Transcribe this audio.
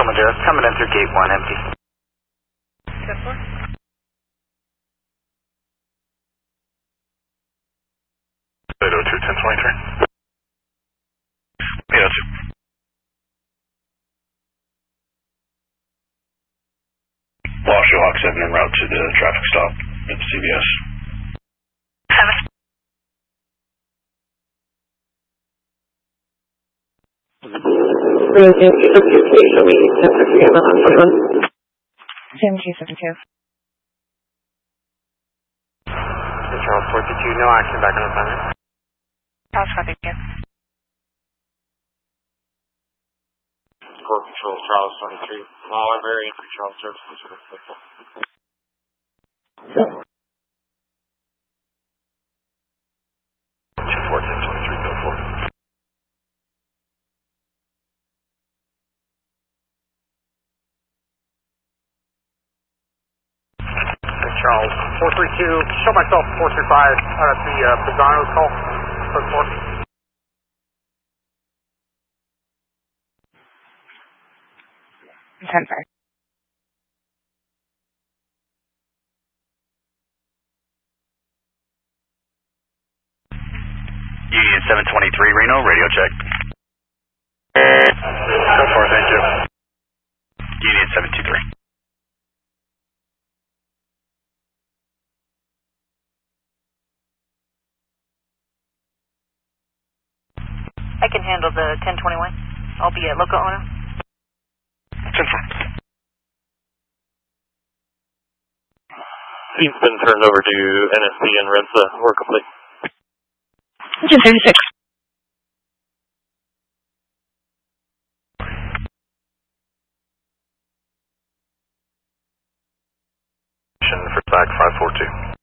Madeira, coming in through gate 1, empty. Good for. Flight 02, 1023. 802. Lost Hawk 7 en route to the traffic stop at the CVS. 7272. Charles 422, no action, back on assignment. Charles 422. Core Control, Charles 23. Smaller variant for Charles Services. 24, 1023, go for it. Charles 432, show myself 435 at the Pagano's call. Code 4. I'm 10-4. Union 723 Reno, radio check. Go for it, thank you. Union 723. I can handle the 1021. I'll be at Loco Ono. 10-4. Scene's been turned over to NSC and REMSA. Work complete. 1036. For SAC 542.